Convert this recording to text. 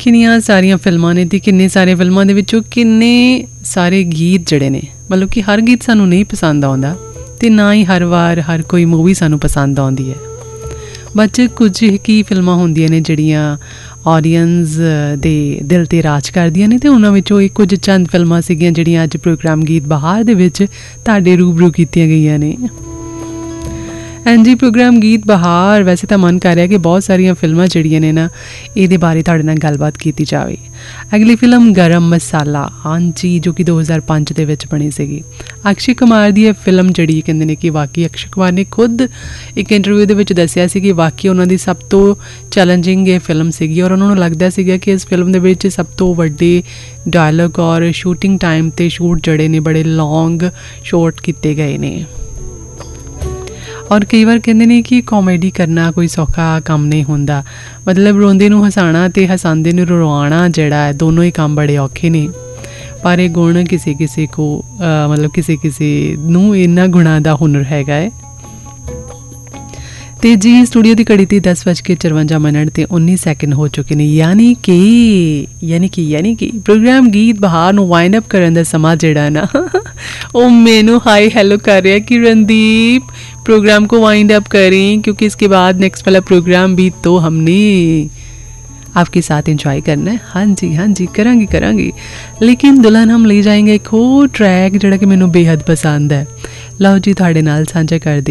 ਕਿੰਨੀਆਂ ਸਾਰੀਆਂ ਫਿਲਮਾਂ ਨੇ ਤੇ ਕਿੰਨੇ ਸਾਰੇ ਫਿਲਮਾਂ ਦੇ ਵਿੱਚੋਂ ਕਿੰਨੇ ਸਾਰੇ ਗੀਤ ਜਿਹੜੇ ਨੇ, ਮਤਲਬ ਕਿ ਹਰ ਗੀਤ ਸਾਨੂੰ ਨਹੀਂ ਪਸੰਦ ਆਉਂਦਾ ਤੇ ਨਾ ਹੀ ਹਰ ਵਾਰ ਹਰ ਕੋਈ ਮੂਵੀ ਸਾਨੂੰ ਪਸੰਦ ਆਉਂਦੀ ਹੈ। ਬਟ ਕੁਝ ਕੀ ਫਿਲਮਾਂ ਹੁੰਦੀਆਂ ਨੇ ਜਿਹੜੀਆਂ ਆਡੀਅנਸ ਦੇ ਦਿਲ 'ਤੇ ਰਾਜ ਕਰਦੀਆਂ ਨੇ, ਅਤੇ ਉਹਨਾਂ ਵਿੱਚੋਂ ਇਹ ਕੁਝ ਚੰਦ ਫਿਲਮਾਂ ਸੀਗੀਆਂ ਜਿਹੜੀਆਂ ਅੱਜ ਪ੍ਰੋਗਰਾਮ ਗੀਤ ਬਹਾਰ ਦੇ ਵਿੱਚ ਤੁਹਾਡੇ ਰੂਬਰੂ ਕੀਤੀਆਂ ਗਈਆਂ ਨੇ। ਹਾਂਜੀ, ਪ੍ਰੋਗਰਾਮ ਗੀਤ ਬਹਾਰ ਵੈਸੇ ਤਾਂ ਮਨ ਕਰ ਰਿਹਾ ਕਿ ਬਹੁਤ ਸਾਰੀਆਂ ਫਿਲਮਾਂ ਜਿਹੜੀਆਂ ਨੇ ਨਾ ਇਹਦੇ ਬਾਰੇ ਤੁਹਾਡੇ ਨਾਲ ਗੱਲਬਾਤ ਕੀਤੀ ਜਾਵੇ। ਅਗਲੀ ਫਿਲਮ ਗਰਮ ਮਸਾਲਾ, ਹਾਂਜੀ, ਜੋ ਕਿ 2005 ਦੇ ਵਿੱਚ ਬਣੀ ਸੀਗੀ। ਅਕਸ਼ੇ ਕੁਮਾਰ ਦੀ ਇਹ ਫਿਲਮ ਜਿਹੜੀ ਕਹਿੰਦੇ ਨੇ ਕਿ ਵਾਕਈ ਅਕਸ਼ੇ ਕੁਮਾਰ ਨੇ ਖੁਦ ਇੱਕ ਇੰਟਰਵਿਊ ਦੇ ਵਿੱਚ ਦੱਸਿਆ ਸੀ ਕਿ ਵਾਕਈ ਉਹਨਾਂ ਦੀ ਸਭ ਤੋਂ ਚੈਲੰਜਿੰਗ ਇਹ ਫਿਲਮ ਸੀਗੀ, ਔਰ ਉਹਨਾਂ ਨੂੰ ਲੱਗਦਾ ਸੀਗਾ ਕਿ ਇਸ ਫਿਲਮ ਦੇ ਵਿੱਚ ਸਭ ਤੋਂ ਵੱਡੇ ਡਾਇਲੋਗ ਔਰ ਸ਼ੂਟਿੰਗ ਟਾਈਮ 'ਤੇ ਸ਼ੂਟ ਜਿਹੜੇ ਨੇ ਬੜੇ ਲੌਂਗ ਸ਼ਾਟ ਕੀਤੇ ਗਏ ਨੇ। ਔਰ ਕਈ ਵਾਰ ਕਹਿੰਦੇ ਨੇ ਕਿ ਕਾਮੇਡੀ ਕਰਨਾ ਕੋਈ ਸੌਖਾ ਕੰਮ ਨਹੀਂ ਹੁੰਦਾ, ਮਤਲਬ ਰੋਂਦੇ ਨੂੰ ਹਸਾਉਣਾ ਅਤੇ ਹਸਾਉਂਦੇ ਨੂੰ ਰਵਾਉਣਾ ਜਿਹੜਾ ਹੈ ਦੋਨੋਂ ਹੀ ਕੰਮ ਬੜੇ ਔਖੇ ਨੇ। ਪਰ ਇਹ ਗੁਣ ਕਿਸੇ ਕੋ ਮਤਲਬ ਕਿਸੇ ਨੂੰ ਇਹਨਾਂ ਗੁਣਾਂ ਦਾ ਹੁਨਰ ਹੈਗਾ ਹੈ। ਅਤੇ ਜੀ ਸਟੂਡੀਓ ਦੀ ਘੜੀ 'ਤੇ 10:54 ਅਤੇ 19 ਸੈਕਿੰਡ ਹੋ ਚੁੱਕੇ ਨੇ, ਯਾਨੀ ਕਿ ਪ੍ਰੋਗਰਾਮ ਗੀਤ ਬਹਾਰ ਨੂੰ ਵਾਈਂਡ ਅਪ ਕਰਨ ਦਾ ਸਮਾਂ ਜਿਹੜਾ ਨਾ ਉਹ ਮੈਨੂੰ हाई हेलो कर रहा है कि रणदीप प्रोग्राम को वाइंड अप करें, क्योंकि इसके बाद नेक्स्ट वाला प्रोग्राम भी तो हमने आपके साथ इंजॉय करना है। हाँ जी करांगी लेकिन दुल्हन हम ले जाएंगे एक और ट्रैक जोड़ा कि मैनू बेहद पसंद है। लो जी तुहाडे नाल सांझा कर